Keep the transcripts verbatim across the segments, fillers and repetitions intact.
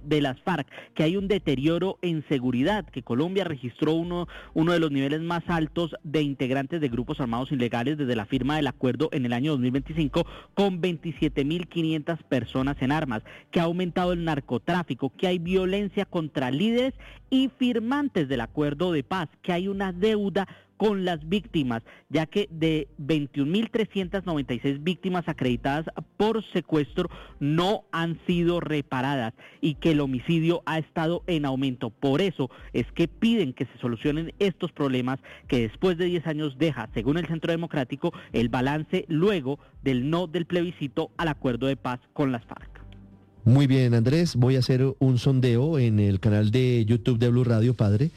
de las FARC, que hay un deterioro en seguridad, que Colombia registró uno, uno de los niveles más altos de integrantes de grupos armados ilegales desde la firma del acuerdo en el año dos mil veinticinco, con veintisiete mil quinientas personas en armas, que ha aumentado el narcotráfico, que hay violencia contra líderes y firmantes del acuerdo de paz, que hay una deuda con las víctimas, ya que de veintiún mil trescientas noventa y seis víctimas acreditadas por secuestro no han sido reparadas y que el homicidio ha estado en aumento. Por eso es que piden que se solucionen estos problemas que después de diez años deja, según el Centro Democrático, el balance luego del no del plebiscito al acuerdo de paz con las FARC. Muy bien, Andrés, voy a hacer un sondeo en el canal de YouTube de Blue Radio, padre.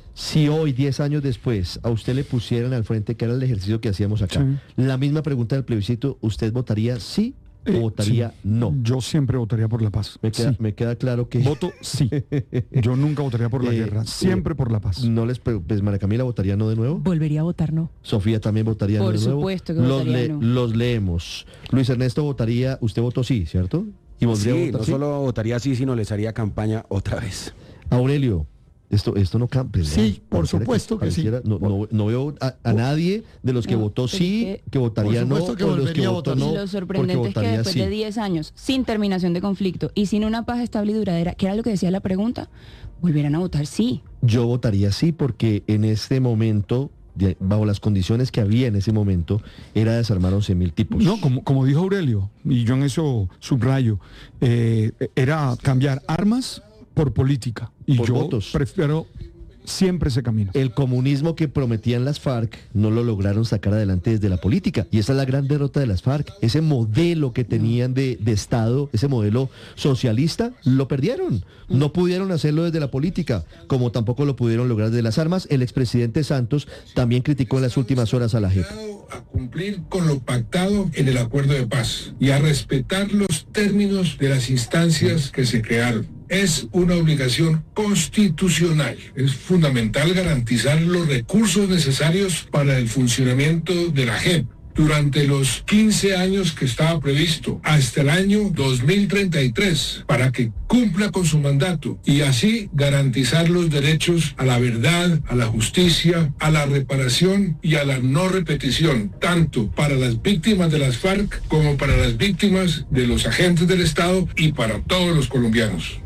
Si hoy, diez años después, a usted le pusieran al frente, que era el ejercicio que hacíamos acá, sí, la misma pregunta del plebiscito, ¿usted votaría sí o eh, votaría sí. no? Yo siempre votaría por la paz. Me queda, sí. me queda claro que... Voto sí. Yo nunca votaría por la eh, guerra, siempre eh, por la paz. ¿No les pre- pues María Camila votaría no de nuevo? Volvería a votar no. Sofía también votaría por no de nuevo. Por supuesto que los votaría le- no. Los leemos. Luis Ernesto votaría, usted votó sí, ¿cierto? ¿Y sí, no sí? Solo votaría sí, sino les haría campaña otra vez. Aurelio, esto esto no cambia. Sí, por supuesto que, que sí. No, no, no veo a, a nadie de los que no, votó sí, que, que votaría no, que o de los que votó no. Y lo sorprendente es que después sí. de diez años, sin terminación de conflicto y sin una paz estable y duradera, que era lo que decía la pregunta, volvieran a votar sí. Yo votaría sí porque en este momento, bajo las condiciones que había en ese momento, era desarmar once mil tipos. No, como, como dijo Aurelio, y yo en eso subrayo, eh, era cambiar armas por política. Y por yo votos. Prefiero siempre ese camino. El comunismo que prometían las FARC no lo lograron sacar adelante desde la política. Y esa es la gran derrota de las FARC. Ese modelo que tenían de, de Estado, ese modelo socialista, lo perdieron. No pudieron hacerlo desde la política, como tampoco lo pudieron lograr desde las armas. El expresidente Santos también criticó en las últimas horas a la J E P. A cumplir con lo pactado en el acuerdo de paz y a respetar los términos de las instancias que se crearon. Es una obligación constitucional. Es fundamental garantizar los recursos necesarios para el funcionamiento de la J E P durante los quince años que estaba previsto, hasta el año dos mil treinta y tres, para que cumpla con su mandato y así garantizar los derechos a la verdad, a la justicia, a la reparación y a la no repetición, tanto para las víctimas de las FARC como para las víctimas de los agentes del Estado y para todos los colombianos.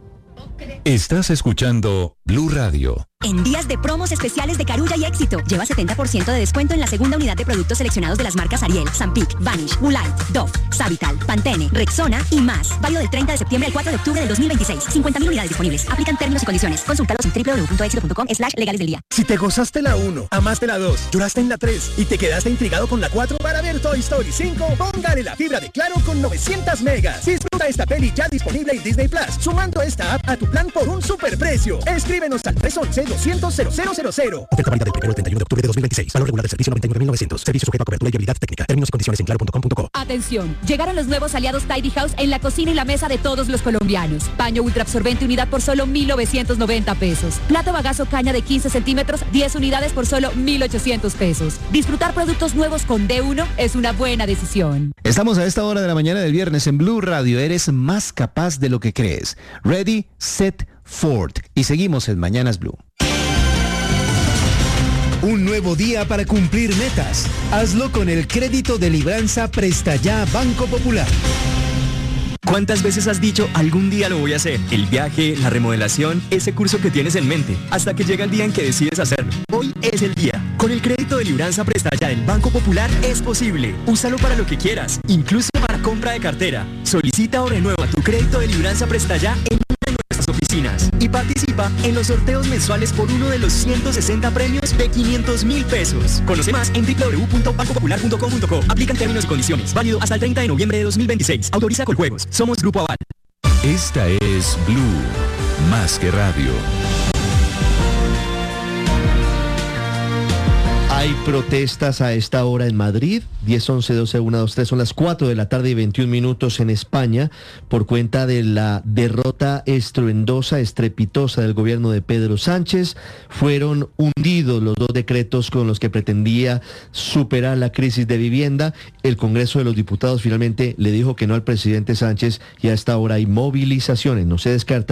Estás escuchando Blue Radio. En días de promos especiales de Carulla y Éxito, lleva setenta por ciento de descuento en la segunda unidad de productos seleccionados de las marcas Ariel, Zampic, Vanish, Woolite, Dove, Savital, Pantene, Rexona y más. Válido del treinta de septiembre al cuatro de octubre del dos mil veintiséis. cincuenta mil unidades disponibles. Aplican términos y condiciones. Consúltalos en doble u doble u doble u punto éxito punto com slash legales del día. Si te gozaste la uno, amaste la dos, lloraste en la tres y te quedaste intrigado con la cuatro para ver Toy Story cinco, póngale la fibra de Claro con novecientos megas. Disfruta esta peli ya disponible en Disney Plus, sumando esta app a tu plan por un superprecio. Escríbenos al tres once, doscientos, cero cero cero cero. Oferta válida del primero al treinta y uno de octubre de dos mil veintiséis. Valor regular del servicio noventa y nueve mil novecientos. Servicio sujeto a cobertura y viabilidad técnica. Términos y condiciones en claro punto com punto co. Atención, llegaron los nuevos aliados Tidy House en la cocina y la mesa de todos los colombianos. Paño ultra absorbente unidad por solo mil novecientos noventa pesos. Plato bagazo caña de quince centímetros, diez unidades por solo mil ochocientos pesos. Disfrutar productos nuevos con D uno es una buena decisión. Estamos a esta hora de la mañana del viernes en Blue Radio. Eres más capaz de lo que crees. Ready, set, Ford. Y seguimos en Mañanas Blue. Un nuevo día para cumplir metas. Hazlo con el crédito de libranza Presta Ya Banco Popular. ¿Cuántas veces has dicho algún día lo voy a hacer? El viaje, la remodelación, ese curso que tienes en mente, hasta que llega el día en que decides hacerlo. Hoy es el día. Con el crédito de libranza Presta Ya del Banco Popular es posible. Úsalo para lo que quieras, incluso para compra de cartera. Solicita o renueva tu crédito de libranza Presta Ya en una de nuestras oficinas y participa en los sorteos mensuales por uno de los ciento sesenta premios de quinientos mil pesos. Conoce más en doble u doble u doble u punto banco popular punto com punto co. Aplican términos y condiciones. Válido hasta el treinta de noviembre de dos mil veintiséis. Autoriza Coljuegos. Somos Grupo Aval. Esta es Blue, más que radio. Hay protestas a esta hora en Madrid, diez, once, doce, una, dos, tres, son las cuatro de la tarde y veintiún minutos en España, por cuenta de la derrota estruendosa, estrepitosa del gobierno de Pedro Sánchez. Fueron hundidos los dos decretos con los que pretendía superar la crisis de vivienda. El Congreso de los Diputados finalmente le dijo que no al presidente Sánchez y a esta hora hay movilizaciones. No se descarta